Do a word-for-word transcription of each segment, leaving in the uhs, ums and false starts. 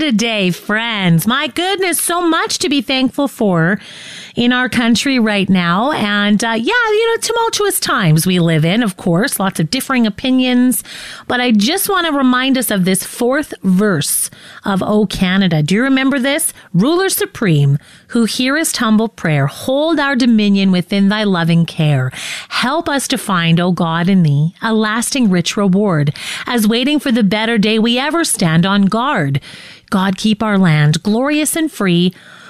Canada Day, friends. My goodness, so much to be thankful for in our country right now. And uh, yeah, you know, tumultuous times we live in, of course, lots of differing opinions. But I just want to remind us of this fourth verse of O Canada. Do you remember this? Ruler supreme, who hearest humble prayer, hold our dominion within thy loving care. Help us to find, O God, in thee, a lasting rich reward, as waiting for the better day we ever stand on guard. God, keep our land glorious and free.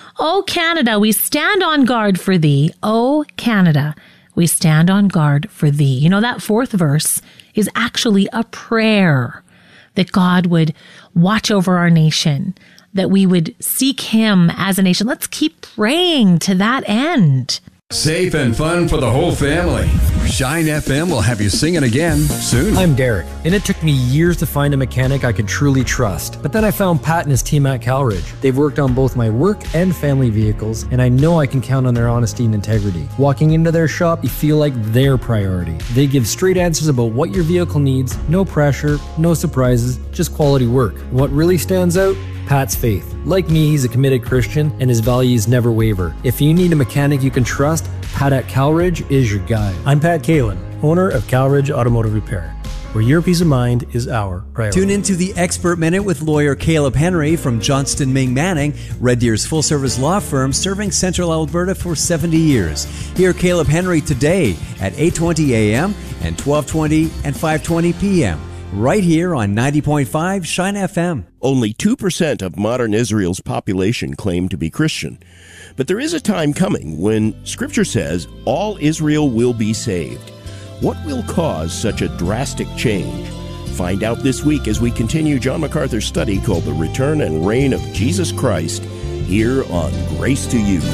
O Canada, we stand on guard for thee. O Canada, we stand on guard for thee. You know, that fourth verse is actually a prayer that God would watch over our nation, that we would seek him as a nation. Let's keep praying to that end. Safe and fun for the whole family. Shine F M will have you singing again soon. I'm Derek, and it took me years to find a mechanic I could truly trust. But then I found Pat and his team at Calridge. They've worked on both my work and family vehicles, and I know I can count on their honesty and integrity. Walking into their shop, you feel like their priority. They give straight answers about what your vehicle needs, no pressure, no surprises, just quality work. What really stands out? Pat's faith. Like me, he's a committed Christian, and his values never waver. If you need a mechanic you can trust, Pat at Calridge is your guy. I'm Pat Kalin, owner of Calridge Automotive Repair, where your peace of mind is our priority. Tune into the Expert Minute with lawyer Caleb Henry from Johnston Ming Manning, Red Deer's full-service law firm serving Central Alberta for seventy years. Hear Caleb Henry today at eight twenty a.m. and twelve twenty and five twenty p.m. right here on ninety point five Shine F M. Only two percent of modern Israel's population claim to be Christian. But there is a time coming when Scripture says all Israel will be saved. What will cause such a drastic change? Find out this week as we continue John MacArthur's study called The Return and Reign of Jesus Christ here on Grace to You.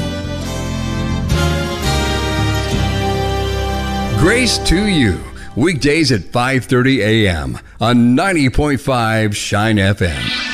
Grace to You, weekdays at five thirty a.m. on ninety point five Shine F M.